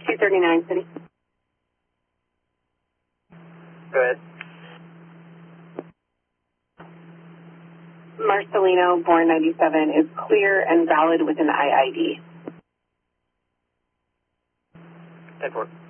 239 City. Go ahead. Marcelino, born 97, is clear and valid with an IID. 10-4.